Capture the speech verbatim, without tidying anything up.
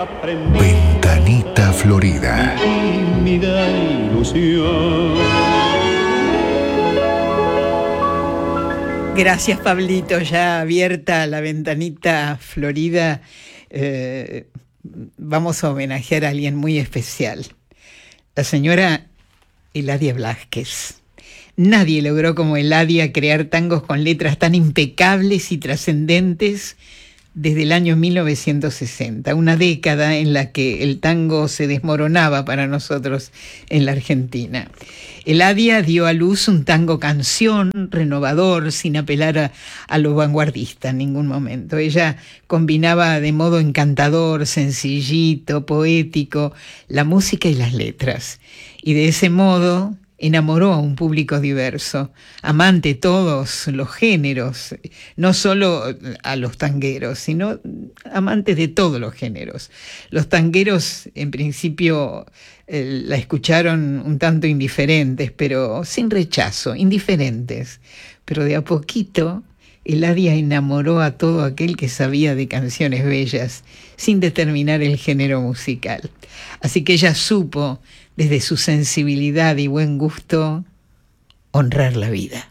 Ventanita Florida. Tímida ilusión. Gracias, Pablito. Ya abierta la ventanita Florida, eh, vamos a homenajear a alguien muy especial. La señora Eladia Blasquez. Nadie logró como Eladia crear tangos con letras tan impecables y trascendentes desde el año mil novecientos sesenta, una década en la que el tango se desmoronaba para nosotros en la Argentina. Eladia dio a luz un tango canción, renovador, sin apelar a, a lo vanguardista en ningún momento. Ella combinaba de modo encantador, sencillito, poético, la música y las letras. Y de ese modo enamoró a un público diverso, amante de todos los géneros, no solo a los tangueros, sino amantes de todos los géneros. Los tangueros, en principio, eh, la escucharon un tanto indiferentes, pero sin rechazo, indiferentes. Pero de a poquito, Eladia enamoró a todo aquel que sabía de canciones bellas, sin determinar el género musical. Así que ella supo, desde su sensibilidad y buen gusto, honrar la vida.